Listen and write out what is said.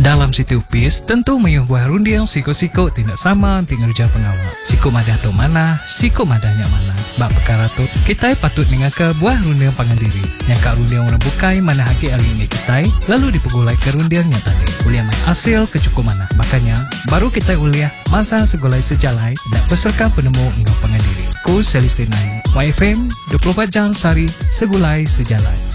Dalam situ PIS, tentu mayuh buah rundiang siko-siko tidak sama dengan kerja pengawal. Siko madah tu mana, siko madahnya mana. Bak perkara tu, kita patut mengaka buah rundiang pangandiri. Yang kak rundiang orang bukai mana haki hari ini kita, lalu dipegulai ke rundiangnya tadi. Uliah main hasil kecukup mana. Makanya, baru kita uliah masa segulai sejalai dan peserta penemu engkau pangandiri. Ku Celestinai, YFM 24 jam sehari segulai sejalai.